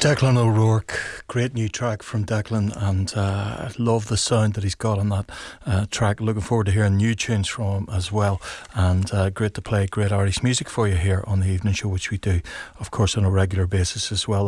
Declan O'Rourke, great new track from Declan, and I love the sound that he's got on that track. Looking forward to hearing new tunes from him as well, and great to play great Irish music for you here on the evening show, which we do, of course, on a regular basis as well.